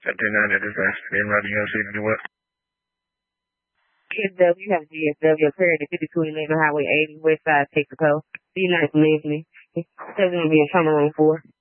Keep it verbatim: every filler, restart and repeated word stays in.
seventeen ninety dispatch. In Roger, you see to do what? S W, you have G S W, clear to fifty-two eleven Highway eighty, West Side, Texaco. Be nice, Leslie. It's going to be in Summer Room four.